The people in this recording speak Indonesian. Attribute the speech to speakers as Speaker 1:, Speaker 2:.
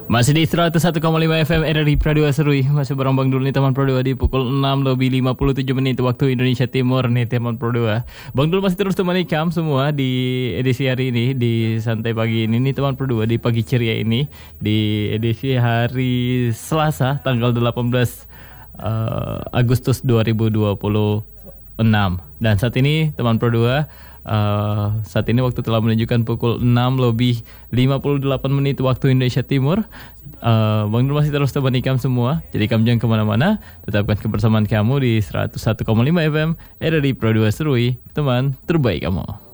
Speaker 1: Masih di 101,5 FM RRI Pradua Serui. Masih bareng Bang Dul nih teman Pradua di pukul 6:57 waktu Indonesia Timur nih teman Pradua. Bang Dul masih terus temani kamu semua di edisi hari ini, di santai pagi ini nih teman Pradua, di pagi ceria ini, di edisi hari Selasa tanggal 18 Agustus 2026. Dan saat ini teman Pradua, saat ini waktu telah menunjukkan pukul 6:58 waktu Indonesia Timur. Bang Dul masih terus temani kamu semua, jadi kamu jangan kemana-mana, tetapkan kebersamaan kamu di 101,5 FM RRI Pradua Serui, teman terbaik kamu.